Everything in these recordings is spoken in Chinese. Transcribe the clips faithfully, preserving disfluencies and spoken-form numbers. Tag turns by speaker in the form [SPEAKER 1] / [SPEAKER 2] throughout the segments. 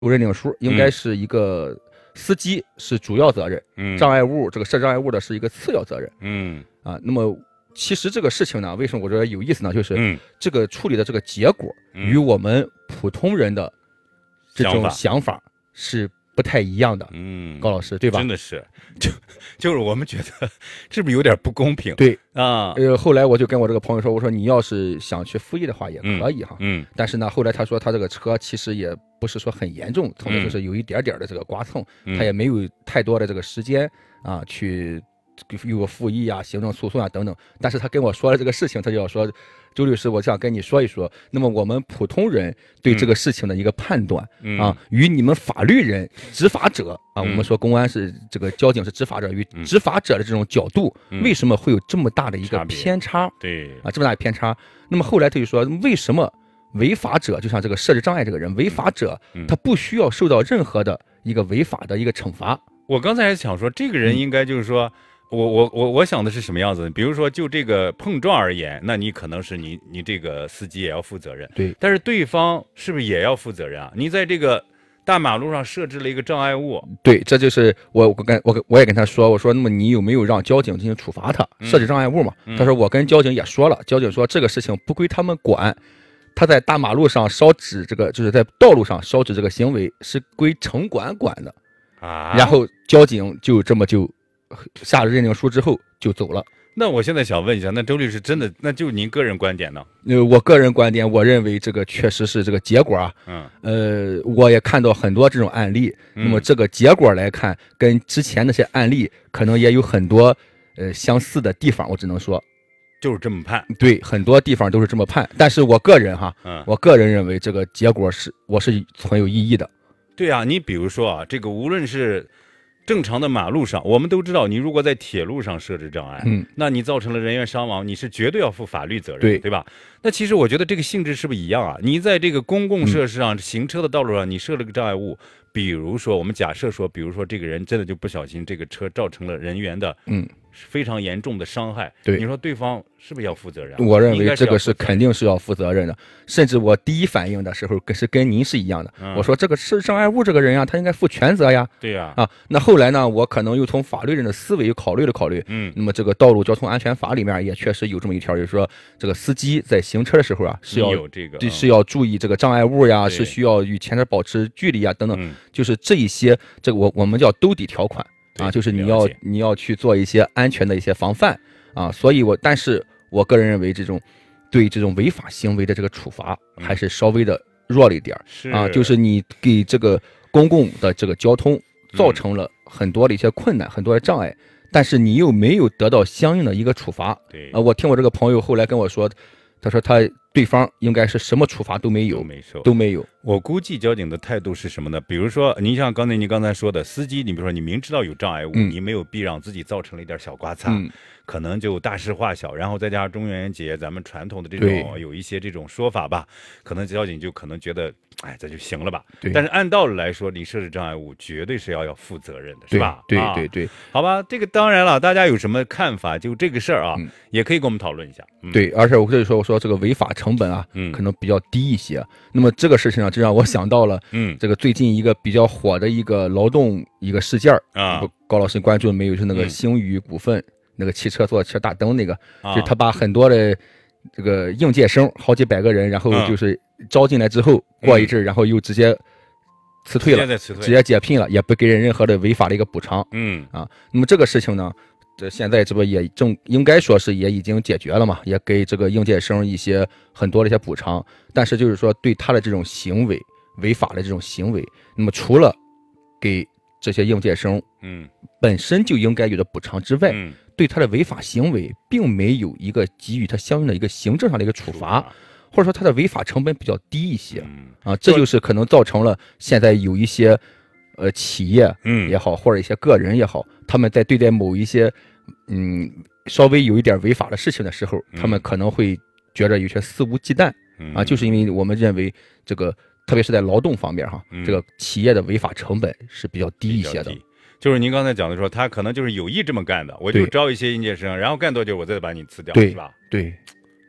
[SPEAKER 1] 认定书应该是一个司机是主要责任，
[SPEAKER 2] 嗯，
[SPEAKER 1] 障碍物这个设障碍物的是一个次要责任。
[SPEAKER 2] 嗯
[SPEAKER 1] 啊，那么其实这个事情呢，为什么我觉得有意思呢？就是
[SPEAKER 2] 嗯
[SPEAKER 1] 这个处理的这个结果与我们普通人的这种想法是不太一样的。
[SPEAKER 2] 嗯，
[SPEAKER 1] 高老师对吧？
[SPEAKER 2] 真的是，就就是我们觉得是不是有点不公平？
[SPEAKER 1] 对
[SPEAKER 2] 啊，
[SPEAKER 1] 呃，后来我就跟我这个朋友说，我说你要是想去复议的话也可以哈。
[SPEAKER 2] 嗯，
[SPEAKER 1] 但是呢，后来他说他这个车其实也不是说很严重，可能就是有一点点的这个刮蹭，
[SPEAKER 2] 嗯、
[SPEAKER 1] 他也没有太多的这个时间啊去有个复议啊、行政诉讼啊等等。但是他跟我说了这个事情，他就要说，周律师，我想跟你说一说，那么我们普通人对这个事情的一个判断、
[SPEAKER 2] 嗯、
[SPEAKER 1] 啊，与你们法律人、执法者啊，我们说公安是这个交警是执法者，与执法者的这种角度，
[SPEAKER 2] 嗯、
[SPEAKER 1] 为什么会有这么大的一个偏差？
[SPEAKER 2] 对
[SPEAKER 1] 啊，这么大的偏差。那么后来他就说，为什么违法者，就像这个设置障碍这个人，违法者、
[SPEAKER 2] 嗯、
[SPEAKER 1] 他不需要受到任何的一个违法的一个惩罚？
[SPEAKER 2] 我刚才还想说，这个人应该就是说。嗯我我我我想的是什么样子？比如说，就这个碰撞而言，那你可能是你你这个司机也要负责任，
[SPEAKER 1] 对。
[SPEAKER 2] 但是对方是不是也要负责任啊？你在这个大马路上设置了一个障碍物，
[SPEAKER 1] 对，这就是我我跟我我也跟他说，我说那么你有没有让交警进行处罚他设置障碍物嘛？
[SPEAKER 2] 嗯、
[SPEAKER 1] 他说我跟交警也说了，交警说这个事情不归他们管，他在大马路上烧纸这个就是在道路上烧纸这个行为是归城管管的
[SPEAKER 2] 啊。
[SPEAKER 1] 然后交警就这么就下了认定书之后就走了。
[SPEAKER 2] 那我现在想问一下，那周律师真的，那就您个人观点呢？
[SPEAKER 1] 呃，我个人观点，我认为这个确实是这个结果啊。
[SPEAKER 2] 嗯。
[SPEAKER 1] 呃，我也看到很多这种案例，
[SPEAKER 2] 嗯、
[SPEAKER 1] 那么这个结果来看，跟之前那些案例可能也有很多呃相似的地方，我只能说，
[SPEAKER 2] 就是这么判。
[SPEAKER 1] 对，很多地方都是这么判。但是我个人哈，
[SPEAKER 2] 嗯，
[SPEAKER 1] 我个人认为这个结果是我是很有意义的。
[SPEAKER 2] 对啊，你比如说啊，这个无论是。正常的马路上，我们都知道，你如果在铁路上设置障碍，
[SPEAKER 1] 嗯，
[SPEAKER 2] 那你造成了人员伤亡，你是绝对要负法律责任，
[SPEAKER 1] 对
[SPEAKER 2] 对吧？那其实我觉得这个性质是不是一样啊？你在这个公共设施上、嗯、行车的道路上，你设了个障碍物，比如说我们假设说，比如说这个人真的就不小心，这个车造成了人员的嗯非常严重的伤害，
[SPEAKER 1] 对，
[SPEAKER 2] 你说对方是不是要负责任、啊？
[SPEAKER 1] 我认为这个是肯定是要负责任的，甚至我第一反应的时候跟是跟您是一样的，嗯、我说这个是障碍物这个人呀、啊，他应该负全责呀。
[SPEAKER 2] 对呀、
[SPEAKER 1] 啊，啊，那后来呢，我可能又从法律人的思维考虑了考虑，
[SPEAKER 2] 嗯，
[SPEAKER 1] 那么这个道路交通安全法里面也确实有这么一条，就是说这个司机在行车的时候啊，是要
[SPEAKER 2] 有这个、
[SPEAKER 1] 嗯、是要注意这个障碍物呀，是需要与前车保持距离啊等等，
[SPEAKER 2] 嗯、
[SPEAKER 1] 就是这一些，这个我我们叫兜底条款。啊，就是你要你要去做一些安全的一些防范啊，所以我但是我个人认为这种对这种违法行为的这个处罚还是稍微的弱了一点、
[SPEAKER 2] 嗯、
[SPEAKER 1] 啊，就是你给这个公共的这个交通造成了很多的一些困难、嗯、很多的障碍，但是你又没有得到相应的一个处罚。
[SPEAKER 2] 对
[SPEAKER 1] 啊，我听我这个朋友后来跟我说，他说他对方应该是什么处罚都没有，
[SPEAKER 2] 都没受，
[SPEAKER 1] 都没有。
[SPEAKER 2] 我估计交警的态度是什么呢？比如说，您像刚才您刚才说的，司机，你比如说你明知道有障碍物，
[SPEAKER 1] 嗯、
[SPEAKER 2] 你没有必让自己造成了一点小刮擦，
[SPEAKER 1] 嗯、
[SPEAKER 2] 可能就大事化小，然后再加上中元节咱们传统的这种有一些这种说法吧，可能交警就可能觉得，哎，这就行了吧。但是按道理来说，你设置障碍物绝对是要要负责任的，是吧？
[SPEAKER 1] 对对 对, 对、
[SPEAKER 2] 啊，好吧，这个当然了，大家有什么看法？就这个事儿啊、嗯，也可以跟我们讨论一下。嗯、
[SPEAKER 1] 对，而且我可以说，我说这个违法成本啊。
[SPEAKER 2] 嗯，
[SPEAKER 1] 可能比较低一些。那么这个事情呢，就让我想到了，
[SPEAKER 2] 嗯，
[SPEAKER 1] 这个最近一个比较火的一个劳动一个事件
[SPEAKER 2] 啊，
[SPEAKER 1] 高老师关注了没有？是那个星宇股份、嗯、那个汽车做车大灯那个，啊、就是他把很多的这个应届生好几百个人，然后就是招进来之后，嗯、过一阵，然后又直接辞退了，
[SPEAKER 2] 直接
[SPEAKER 1] 直接解聘了，也不给人任何的违法的一个补偿。
[SPEAKER 2] 嗯
[SPEAKER 1] 啊，那么这个事情呢？这现在这不也正应该说是也已经解决了嘛，也给这个应届生一些很多的一些补偿，但是就是说对他的这种行为违法的这种行为，那么除了给这些应届生
[SPEAKER 2] 嗯
[SPEAKER 1] 本身就应该有的补偿之外，
[SPEAKER 2] 嗯，
[SPEAKER 1] 对他的违法行为并没有一个给予他相应的一个行政上的一个处罚，或者说他的违法成本比较低一些、
[SPEAKER 2] 嗯、
[SPEAKER 1] 啊，这就是可能造成了现在有一些呃企业也好、
[SPEAKER 2] 嗯、
[SPEAKER 1] 或者一些个人也好，他们在对待某一些嗯，稍微有一点违法的事情的时候，他们可能会觉得有些肆无忌惮、
[SPEAKER 2] 嗯、
[SPEAKER 1] 啊，就是因为我们认为这个，特别是在劳动方面哈、
[SPEAKER 2] 嗯，
[SPEAKER 1] 这个企业的违法成本是比较低一些的。
[SPEAKER 2] 就是您刚才讲的说，他可能就是有意这么干的，我就招一些应届生，然后干多久我再把你辞掉，是吧？
[SPEAKER 1] 对，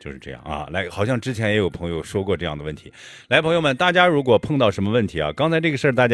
[SPEAKER 2] 就是这样啊。来，好像之前也有朋友说过这样的问题。来，朋友们，大家如果碰到什么问题啊，刚才这个事儿大家